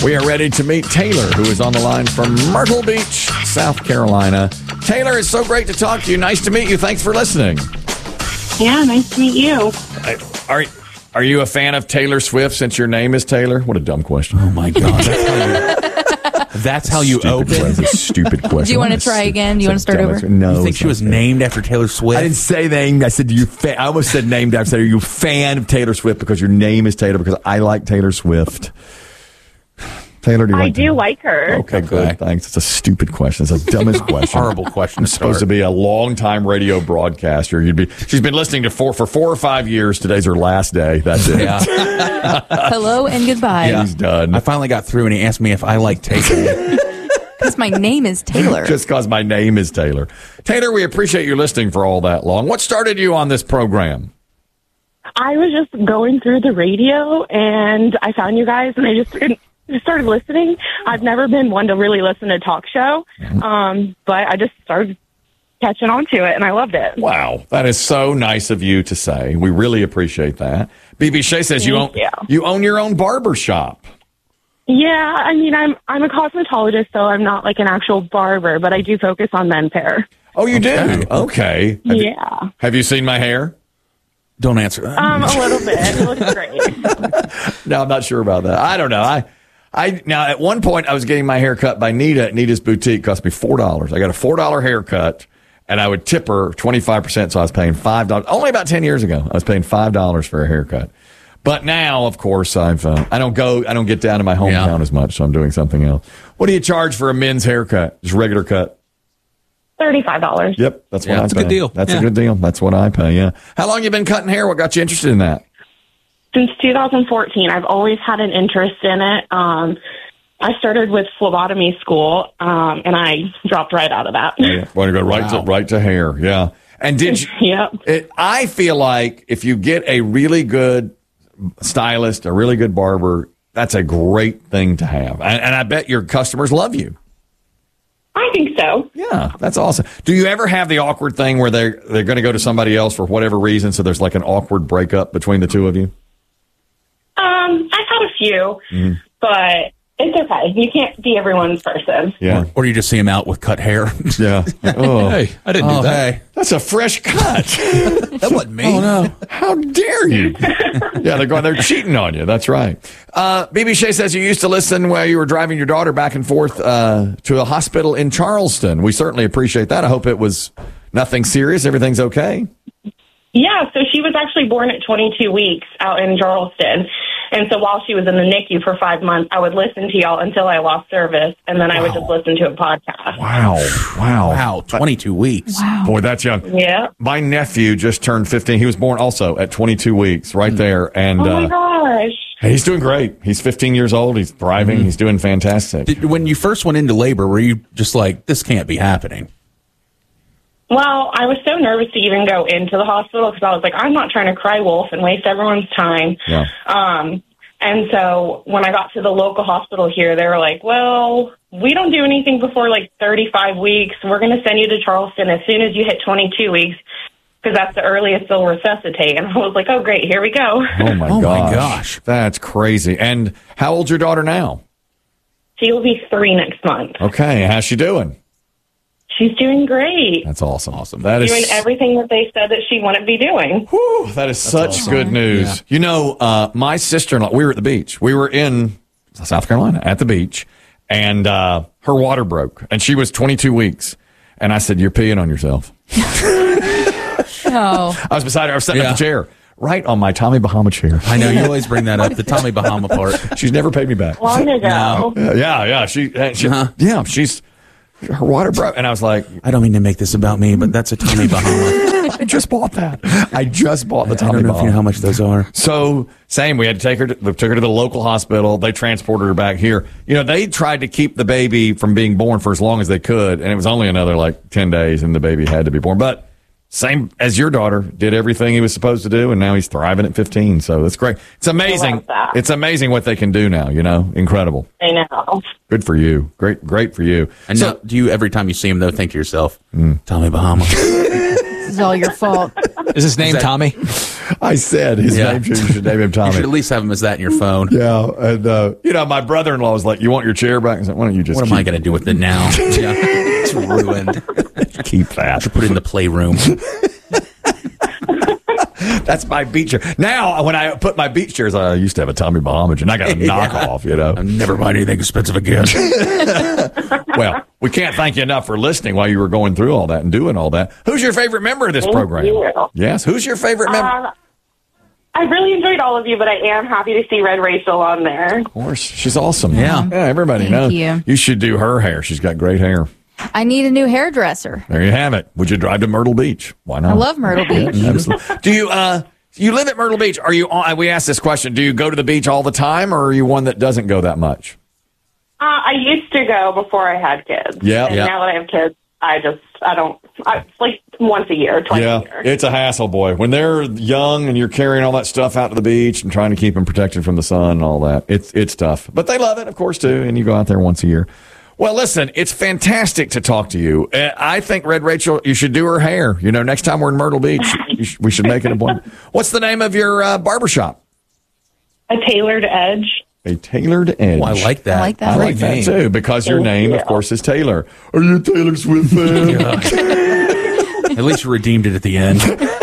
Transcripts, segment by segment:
We are ready to meet Taylor, who is on the line from Myrtle Beach, South Carolina. Taylor, it's so great to talk to you. Nice to meet you. Thanks for listening. Yeah, nice to meet you. Are you a fan of Taylor Swift since your name is Taylor? What a dumb question. Oh, my God. That's how you open? That's a stupid question. Do you want to try again? Do you want to start over? No. You think she was named after Taylor Swift? I didn't say named. I said, I almost said named after. I said, are you a fan of Taylor Swift because your name is Taylor? Because I like Taylor Swift. Taylor, do you like Taylor? like her. Okay, good. Thanks. It's a stupid question. It's the dumbest question. Horrible question. I'm supposed to be a long-time radio broadcaster. She's been listening to for 4 or 5 years. Today's her last day. That's it. Yeah. Hello and goodbye. He's done. I finally got through, and he asked me if I like Taylor. Because my name is Taylor. Just because my name is Taylor. Taylor, we appreciate you listening for all that long. What started you on this program? I was just going through the radio, and I found you guys, and I just started listening. I've never been one to really listen to a talk show, but I just started catching on to it, and I loved it. Wow, that is so nice of you to say. We really appreciate that. BB Shea says you own your own barber shop. Yeah, I mean, I'm a cosmetologist, so I'm not like an actual barber, but I do focus on men's hair. Oh, you do? Okay. Have you seen my hair? Don't answer that. A little bit. It looks great. No, I'm not sure about that. I don't know. Now, at one point, I was getting my hair cut by Nita at Nita's Boutique. It cost me $4. I got a $4 haircut, and I would tip her 25%, so I was paying $5. Only about 10 years ago, I was paying $5 for a haircut. But now, of course, I don't get down to my hometown as much, so I'm doing something else. What do you charge for a men's haircut? Just regular cut? $35. Yep, that's what I pay. That's a good deal. That's a good deal. That's what I pay, yeah. How long you been cutting hair? What got you interested in that? Since 2014, I've always had an interest in it. I started with phlebotomy school, and I dropped right out of that. Oh, yeah. Want to go right to hair, yeah. And did you? Yep. I feel like if you get a really good stylist, a really good barber, that's a great thing to have. And I bet your customers love you. I think so. Yeah, that's awesome. Do you ever have the awkward thing where they're going to go to somebody else for whatever reason, so there's like an awkward breakup between the two of you? I've had a few, but it's okay. You can't be everyone's person. Yeah. Or you just see him out with cut hair. Yeah. Oh. Hey, I didn't do that. Hey. That's a fresh cut. That wasn't me. Oh, no. How dare you? Yeah, they're cheating on you. That's right. BB Shea says you used to listen while you were driving your daughter back and forth to a hospital in Charleston. We certainly appreciate that. I hope it was nothing serious. Everything's okay? Yeah, so she was actually born at 22 weeks out in Charleston. And so while she was in the NICU for 5 months, I would listen to y'all until I lost service, and then I would just listen to a podcast. Wow. 22 weeks. Wow. Boy, that's young. Yeah. My nephew just turned 15. He was born also at 22 weeks, right there. And Oh, my gosh. he's doing great. He's 15 years old. He's thriving. He's doing fantastic. When you first went into labor, were you just like, this can't be happening? Well, I was so nervous to even go into the hospital because I was like, I'm not trying to cry wolf and waste everyone's time. Yeah. And so when I got to the local hospital here, they were like, well, we don't do anything before like 35 weeks. We're going to send you to Charleston as soon as you hit 22 weeks because that's the earliest they'll resuscitate. And I was like, oh, great, here we go. Oh, my gosh. That's crazy. And how old's your daughter now? She will be 3 next month. Okay. How's she doing? She's doing great. That's awesome. That is doing everything that they said that she wouldn't be doing. Whew, that is such good news. Yeah. You know, my sister-in-law, we were at the beach. We were in South Carolina at the beach, and her water broke, and she was 22 weeks. And I said, you're peeing on yourself. No. I was beside her. I was sitting in the chair. Right on my Tommy Bahama chair. I know, you always bring that up, the Tommy Bahama part. She's never paid me back. Long ago. No. Yeah. She's... Her water broke, and I was like, I don't mean to make this about me, but that's a Tommy Bahama. I just bought that. I just bought the Tommy Bahama. I don't know if you know how much those are. So, same. We had to take her. Took her to the local hospital. They transported her back here. You know, they tried to keep the baby from being born for as long as they could, and it was only another like 10 days, and the baby had to be born. But same as your daughter, did everything he was supposed to do, and now he's thriving at 15. So that's great. It's amazing. It's amazing what they can do now. You know, incredible. I know. Good for you. Great for you. And so, do you every time you see him though think to yourself, Tommy Bahama? This is all your fault. Is his name Tommy? I said his name. You should name him Tommy. You should at least have him as that in your phone. Yeah, and my brother-in-law was like, "You want your chair back?" I said, "Why don't you just?" What am I going to do with it now? Yeah, it's ruined. Keep that. Should put it in the playroom. That's my beach chair. Now, when I put my beach chairs, I used to have a Tommy Bahamage, and I got a knockoff. I'm never buying anything expensive again. Well, we can't thank you enough for listening while you were going through all that and doing all that. Who's your favorite member of this program? You. Yes, who's your favorite member? I really enjoyed all of you, but I am happy to see Red Rachel on there. Of course, she's awesome. Yeah. Everybody knows. you. You should do her hair. She's got great hair. I need a new hairdresser. There you have it. Would you drive to Myrtle Beach? Why not? I love Myrtle Beach. Absolutely. Do you live at Myrtle Beach? Are you? We asked this question. Do you go to the beach all the time, or are you one that doesn't go that much? I used to go before I had kids. Yeah. And now that I have kids, I don't. It's like once a year, twice a year. It's a hassle, boy. When they're young and you're carrying all that stuff out to the beach and trying to keep them protected from the sun and all that, it's tough. But they love it, of course, too. And you go out there once a year. Well, listen, it's fantastic to talk to you. I think, Red Rachel, you should do her hair. Next time we're in Myrtle Beach, we should make an appointment. What's the name of your barbershop? A Tailored Edge. A Tailored Edge. Oh, I like that. I like that. I like that, too, because your name, of course, is Taylor. Are you a Taylor Swift fan? At least you redeemed it at the end.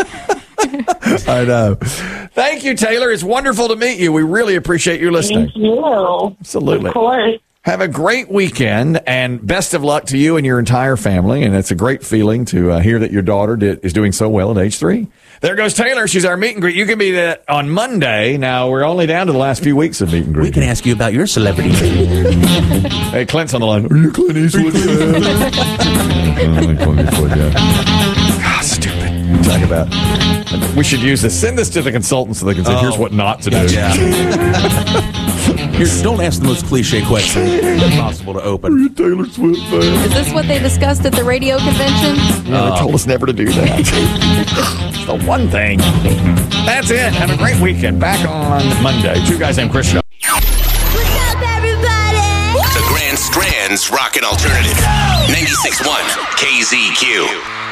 I know. Thank you, Taylor. It's wonderful to meet you. We really appreciate you listening. Thank you. Absolutely. Of course. Have a great weekend, and best of luck to you and your entire family. And it's a great feeling to hear that your daughter is doing so well at age 3. There goes Taylor. She's our meet and greet. You can be that on Monday. Now, we're only down to the last few weeks of meet and greet. We can ask you about your celebrity. Hey, Clint's on the line. Are you Clint Eastwood fan? Clint Eastwood, yeah. God, stupid. Talk about. We should use this. Send this to the consultant so they can say, here's what not to do. Yeah. Don't ask the most cliche question possible to open. Are you Taylor Swift fan? Is this what they discussed at the radio convention? Yeah, they told us never to do that. It's the one thing. That's it. Have a great weekend. Back on Monday. 2 guys named Chris Show. What's up, everybody? The Grand Strand's Rockin' Alternative. 96.1 KZQ.